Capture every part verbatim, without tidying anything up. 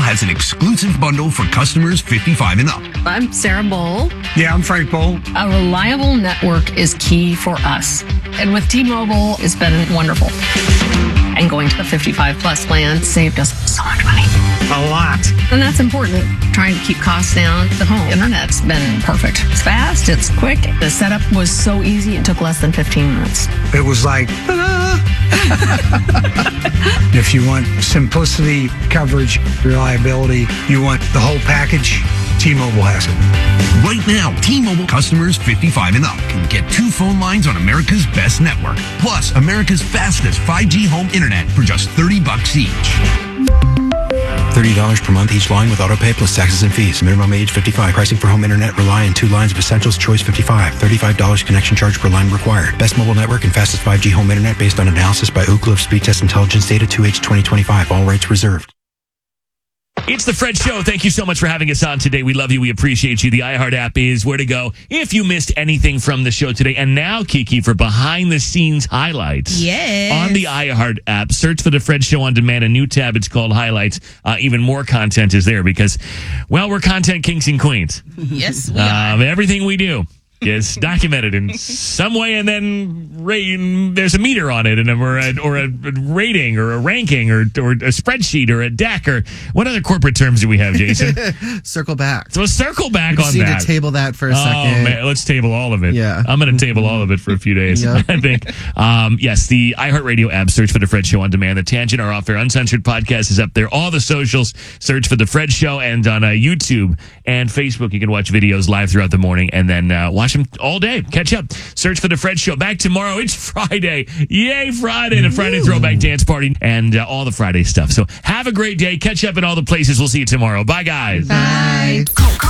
has an exclusive bundle for customers fifty-five and up. I'm Sarah Bowl. Yeah, I'm Frank Bowl. A reliable network is key for us. And with T-Mobile, it's been wonderful. And going to the fifty-five plus plan saved us so much money. A lot. And that's important. Trying to keep costs down. The home internet's been perfect. It's fast, it's quick. The setup was so easy, it took less than fifteen minutes. It was like, ta-da! If you want simplicity, coverage, reliability, you want the whole package, T-Mobile has it. Right now, T-Mobile customers fifty-five and up can get two phone lines on America's best network, plus America's fastest five G home internet for just thirty bucks each. thirty dollars per month each line with autopay plus taxes and fees. Minimum age fifty-five. Pricing for home internet rely on two lines of Essentials Choice fifty-five. thirty-five dollars connection charge per line required. Best mobile network and fastest five G home internet based on analysis by Ookla of Speed Test Intelligence Data two H twenty twenty-five. All rights reserved. It's the Fred Show. Thank you so much for having us on today. We love you. We appreciate you. The iHeart app is where to go if you missed anything from the show today. And now, Kiki, for behind-the-scenes highlights. Yes. On the iHeart app, search for the Fred Show on Demand. A new tab. It's called Highlights. Uh, even more content is there because, well, we're content kings and queens. Yes, we are. Um, everything we do is documented in some way, and then ra- there's a meter on it, and or a, or a rating, or a ranking, or or a spreadsheet, or a deck, or what other corporate terms do we have, Jason? Circle back. So circle back we on just need that. to table that for a oh, second. Man, let's table all of it. Yeah. I'm going to table all of it for a few days, Yep. I think. Um, yes, the iHeartRadio app, search for The Fred Show on Demand. The Tangent, our off-air uncensored podcast is up there. All the socials, search for The Fred Show, and on uh, YouTube and Facebook, you can watch videos live throughout the morning, and then uh, watch them all day. Catch up. Search for The Fred Show. Back tomorrow. It's Friday. Yay, Friday. The Friday Throwback Dance Party and uh, all the Friday stuff. So have a great day. Catch up in all the places. We'll see you tomorrow. Bye, guys. Bye.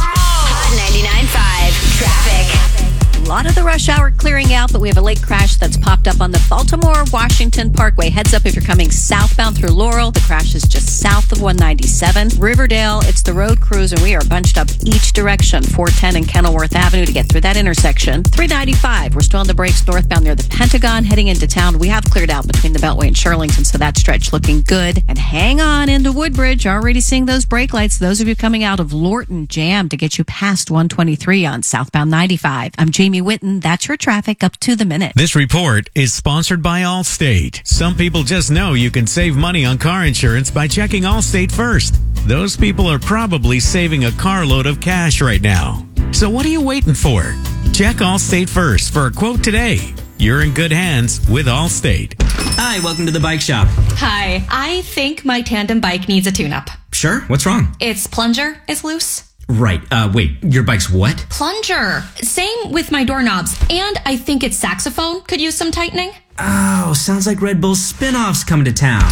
Hot ninety-nine point five Traffic. A lot of the rush hour clearing out, but we have a late crash that's popped up on the Baltimore-Washington Parkway. Heads up if you're coming southbound through Laurel. The crash is just south of one ninety-seven. Riverdale, it's the road crews, and we are bunched up each direction. four ten and Kenilworth Avenue to get through that intersection. three ninety-five, we're still on the brakes northbound near the Pentagon. Heading into town, we have cleared out between the Beltway and Shirlington, so that stretch looking good. And hang on into Woodbridge. Already seeing those brake lights. Those of you coming out of Lorton, jam to get you past one twenty-three on southbound ninety-five. I'm Jamie Whitten. That's your traffic up to the minute. This report is sponsored by Allstate. Some people just know you can save money on car insurance by checking Allstate first. Those people are probably saving a carload of cash right now. So what are you waiting for? Check Allstate first for a quote today. You're in good hands with Allstate. Hi, welcome to the bike shop. Hi, I think my tandem bike needs a tune-up. Sure, what's wrong? Its plunger is loose. Right, uh, wait, your bike's what? Plunger. Same with my doorknobs. And I think its saxophone could use some tightening. Oh, sounds like Red Bull's spin-off's coming to town.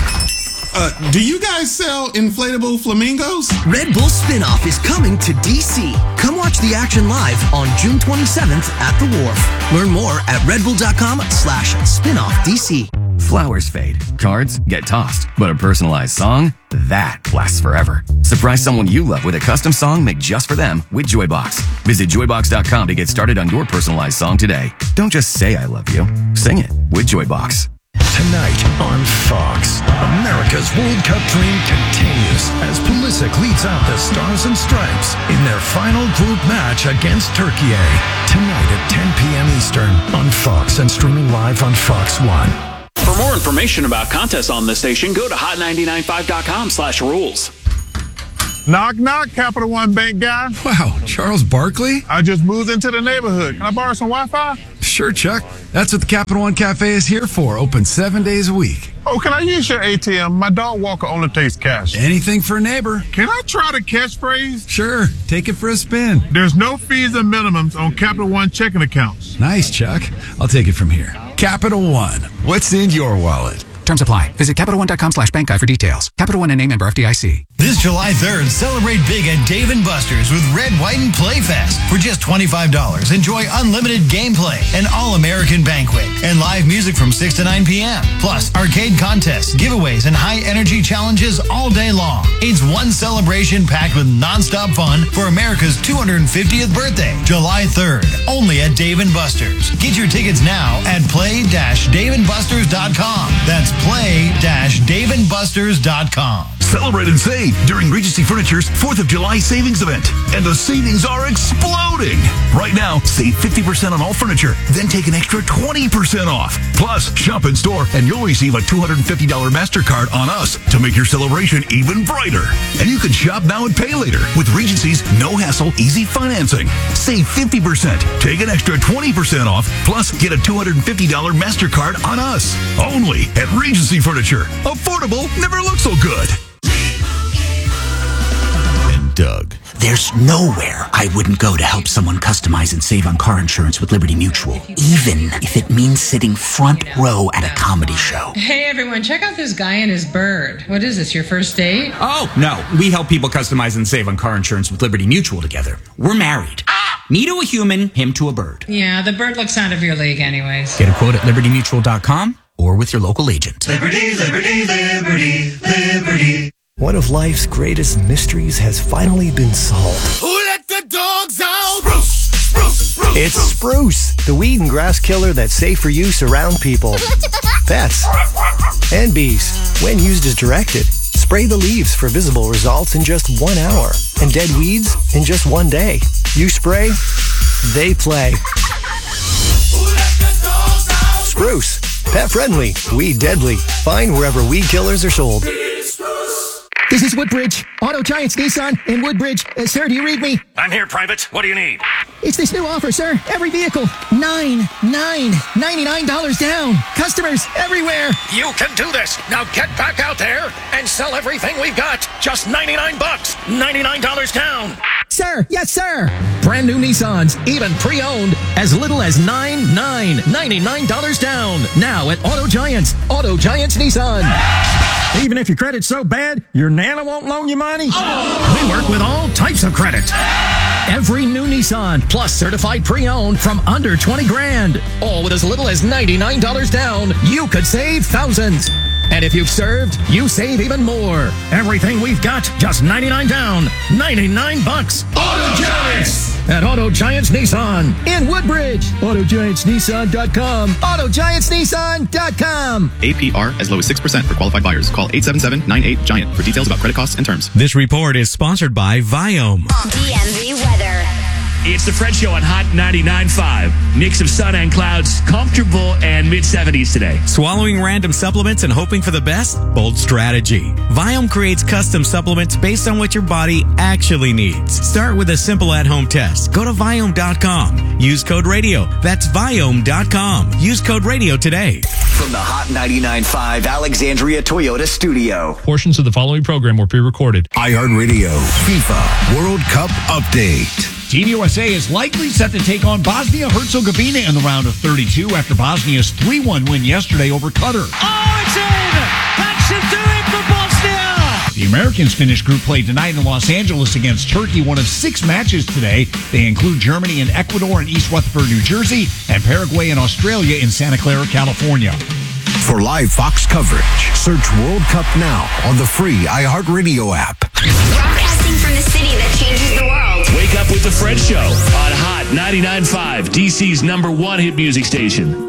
Uh, do you guys sell inflatable flamingos? Red Bull Spinoff is coming to D C. Come watch the action live on June twenty-seventh at the Wharf. Learn more at redbull.com slash spinoff DC. Flowers fade, cards get tossed, but a personalized song, that lasts forever. Surprise someone you love with a custom song made just for them with Joybox. Visit joybox dot com to get started on your personalized song today. Don't just say I love you, sing it with Joybox. Tonight on Fox, America's World Cup dream continues as Pulisic leads out the Stars and Stripes in their final group match against Turkey. Tonight at ten p.m. Eastern on Fox and streaming live on Fox One. For more information about contests on this station, go to hot nine nine five dot com slash rules. Knock, knock, Capital One Bank guy. Wow, Charles Barkley? I just moved into the neighborhood. Can I borrow some Wi-Fi? Sure, Chuck. That's what the Capital One Cafe is here for. Open seven days a week. Oh, can I use your A T M? My dog Walker only takes cash. Anything for a neighbor. Can I try the catchphrase? Sure. Take it for a spin. There's no fees and minimums on Capital One checking accounts. Nice, Chuck. I'll take it from here. Capital One. What's in your wallet? Terms apply. Visit Capital One dot com slash bank guide for details. Capital One and name member F D I C. This July third, celebrate big at Dave and Buster's with Red, White, and Play Fest. For just twenty-five dollars, enjoy unlimited gameplay, an all-American banquet, and live music from six to nine p.m. Plus, arcade contests, giveaways, and high-energy challenges all day long. It's one celebration packed with nonstop fun for America's two hundred fiftieth birthday, July third, only at Dave and Buster's. Get your tickets now at play dash dave and busters dot com. That's play dash dave and busters dot com. Celebrate and save during Regency Furniture's fourth of July savings event. And the savings are exploding. Right now, save fifty percent on all furniture, then take an extra twenty percent off. Plus, shop in store and you'll receive a two hundred fifty dollars MasterCard on us to make your celebration even brighter. And you can shop now and pay later with Regency's no-hassle, easy financing. Save fifty percent, take an extra twenty percent off, plus get a two hundred fifty dollars MasterCard on us. Only at Regency Furniture. Affordable never looked so good. And Doug. There's nowhere I wouldn't go to help someone customize and save on car insurance with Liberty Mutual, even if it means sitting front row at a comedy show. Hey everyone, check out this guy and his bird. What is this, your first date? Oh, no. We help people customize and save on car insurance with Liberty Mutual together. We're married. Me to a human, him to a bird. Yeah, the bird looks out of your league anyways. Get a quote at liberty mutual dot com or with your local agent. Liberty, liberty, liberty, liberty. One of life's greatest mysteries has finally been solved. Who let the dogs out? Spruce, spruce, spruce. It's Spruce, the weed and grass killer that's safe for use around people, pets, and bees. When used as directed, spray the leaves for visible results in just one hour and dead weeds in just one day. You spray, they play. Spruce, pet friendly, weed deadly. Find wherever weed killers are sold. This is Woodbridge, Auto Giants Nissan in Woodbridge. Uh, sir, do you read me? I'm here, Private. What do you need? It's this new offer, sir. Every vehicle, nine, nine, ninety-nine dollars down. Customers everywhere. You can do this. Now get back out there and sell everything we've got. Just ninety-nine bucks. ninety-nine dollars down. Sir, yes, sir. Brand new Nissans, even pre-owned, as little as nine, nine, ninety-nine dollars down. Now at Auto Giants, Auto Giants Nissan. Even if your credit's so bad, your Nana won't loan you money? Oh. We work with all types of credit. Every new Nissan, plus certified pre-owned from under twenty grand. All with as little as ninety-nine dollars down. You could save thousands. And if you've served, you save even more. Everything we've got, just ninety-nine down. ninety-nine bucks. Auto Giants! At Auto Giants Nissan. In Woodbridge. Auto Giants Nissan dot com. Auto Giants Nissan dot com. A P R as low as six percent for qualified buyers. Call eight seven seven, nine eight, GIANT for details about credit costs and terms. This report is sponsored by Viome. D M V weather. It's the Fred Show on Hot ninety-nine point five. Mix of sun and clouds, comfortable and mid seventies today. Swallowing random supplements and hoping for the best? Bold strategy. Viome creates custom supplements based on what your body actually needs. Start with a simple at-home test. Go to Viome dot com. Use code radio. That's Viome dot com. Use code radio today. From the Hot ninety-nine point five Alexandria Toyota studio. Portions of the following program were pre-recorded. iHeartRadio FIFA World Cup update. Team U S A is likely set to take on Bosnia-Herzegovina in the round of thirty-two after Bosnia's three one win yesterday over Qatar. Oh, it's in! That should do it for Bosnia! The Americans finish group play tonight in Los Angeles against Turkey, one of six matches today. They include Germany and Ecuador in East Rutherford, New Jersey, and Paraguay and Australia in Santa Clara, California. For live Fox coverage, search World Cup now on the free iHeartRadio app. Broadcasting from the city that changes the world. Wake up with the Fred Show on Hot ninety-nine point five, D C's number one hit music station.